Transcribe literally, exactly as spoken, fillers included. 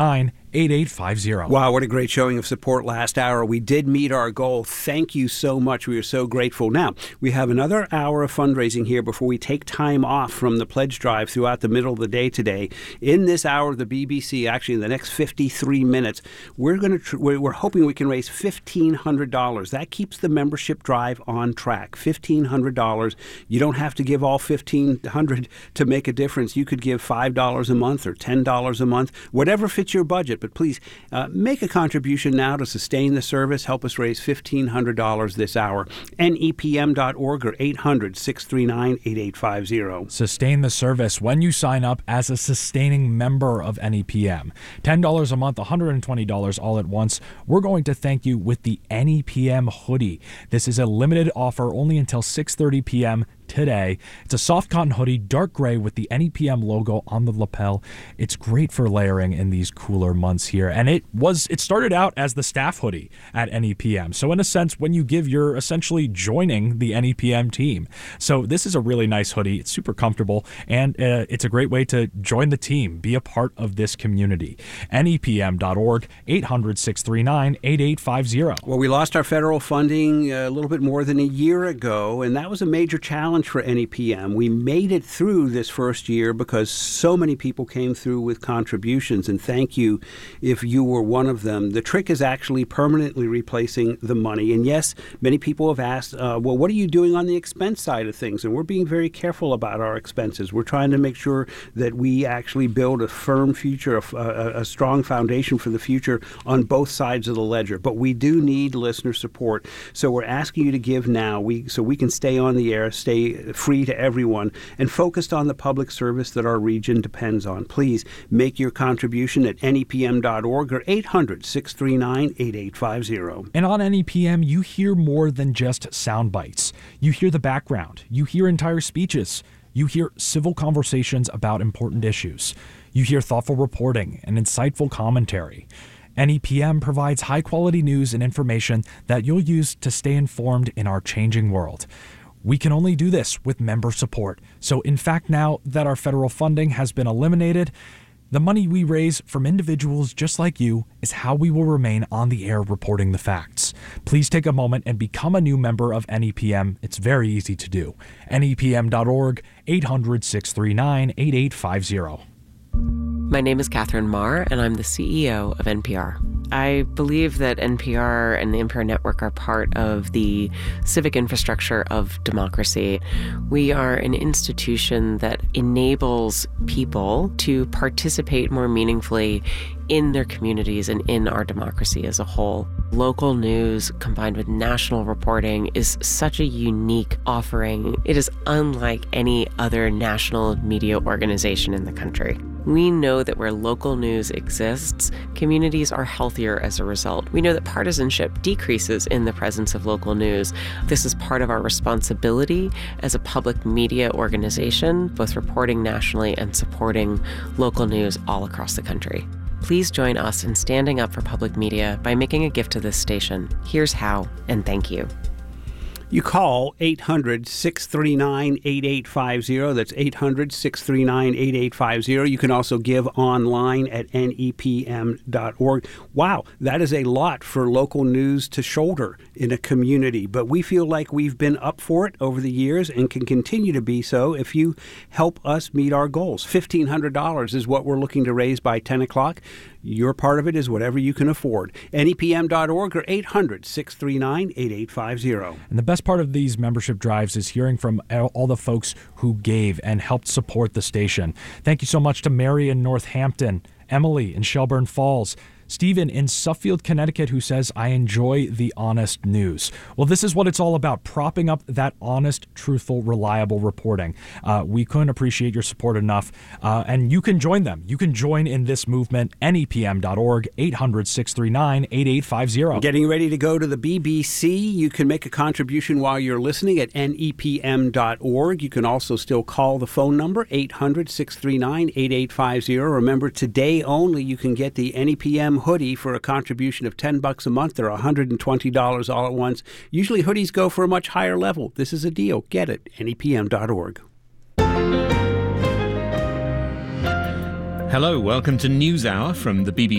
nine eight eight five zero. Wow, what a great showing of support last hour. We did meet our goal. Thank you so much. We are so grateful. Now, we have another hour of fundraising here before we take time off from the pledge drive throughout the middle of the day today. In this hour of the B B C, actually in the next fifty-three minutes, we're going to tr- we're hoping we can raise fifteen hundred dollars. That keeps the membership drive on track. fifteen hundred dollars. You don't have to give all fifteen hundred dollars to make a difference. You could give five dollars a month or ten dollars a month, whatever fits your budget. But please uh, make a contribution now to sustain the service. Help us raise fifteen hundred dollars this hour. N E P M dot org or eight hundred, six three nine, eight eight five zero. Sustain the service when you sign up as a sustaining member of N E P M. ten dollars a month, one hundred twenty dollars all at once. We're going to thank you with the N E P M hoodie. This is a limited offer only until six thirty p.m. today. It's a soft cotton hoodie, dark gray with the N E P M logo on the lapel. It's great for layering in these cooler months here. And it was it started out as the staff hoodie at N E P M. So in a sense, when you give, you're essentially joining the N E P M team. So this is a really nice hoodie. It's super comfortable, and uh, it's a great way to join the team, be a part of this community. N E P M dot org, eight hundred, six three nine, eight eight five zero. Well, we lost our federal funding a little bit more than a year ago, and that was a major challenge for N E P M. We made it through this first year because so many people came through with contributions, and thank you if you were one of them. The trick is actually permanently replacing the money. And yes, many people have asked, uh, well, what are you doing on the expense side of things? And we're being very careful about our expenses. We're trying to make sure that we actually build a firm future, a, a, a strong foundation for the future on both sides of the ledger. But we do need listener support. So we're asking you to give now we, so we can stay on the air, stay free to everyone, and focused on the public service that our region depends on. Please make your contribution at N E P M dot org or eight hundred, six three nine, eight eight five zero. And on N E P M, you hear more than just sound bites. You hear the background. You hear entire speeches. You hear civil conversations about important issues. You hear thoughtful reporting and insightful commentary. N E P M provides high-quality news and information that you'll use to stay informed in our changing world. We can only do this with member support. So in fact, now that our federal funding has been eliminated, the money we raise from individuals just like you is how we will remain on the air reporting the facts. Please take a moment and become a new member of N E P M. It's very easy to do. N E P M dot org, eight hundred, six three nine, eight eight five zero. My name is Catherine Marr, and I'm the C E O of N P R. I believe that N P R and the N P R Network are part of the civic infrastructure of democracy. We are an institution that enables people to participate more meaningfully in their communities and in our democracy as a whole. Local news combined with national reporting is such a unique offering. It is unlike any other national media organization in the country. We know that where local news exists, communities are healthier as a result. We know that partisanship decreases in the presence of local news. This is part of our responsibility as a public media organization, both reporting nationally and supporting local news all across the country. Please join us in standing up for public media by making a gift to this station. Here's how, and thank you. You call eight hundred, six three nine, eight eight five zero. That's eight hundred, six three nine, eight eight five zero. You can also give online at N E P M dot org. Wow, that is a lot for local news to shoulder in a community. But we feel like we've been up for it over the years and can continue to be so if you help us meet our goals. fifteen hundred dollars is what we're looking to raise by ten o'clock. Your part of it is whatever you can afford. N E P M dot org or eight hundred, six three nine, eight eight five zero. And the best part of these membership drives is hearing from all the folks who gave and helped support the station. Thank you so much to Mary in Northampton, Emily in Shelburne Falls, Stephen in Suffield, Connecticut, who says, I enjoy the honest news. Well, this is what it's all about, propping up that honest, truthful, reliable reporting. Uh, we couldn't appreciate your support enough, uh, and you can join them. You can join in this movement, N E P M dot org, eight hundred, six three nine, eight eight five zero. Getting ready to go to the B B C. You can make a contribution while you're listening at N E P M dot org. You can also still call the phone number, eight hundred, six three nine, eight eight five zero. Remember, today only you can get the N E P M hoodie for a contribution of ten bucks a month or one hundred twenty dollars all at once. Usually hoodies go for a much higher level. This is a deal. Get it. N E P M dot org. Hello, welcome to NewsHour from the B B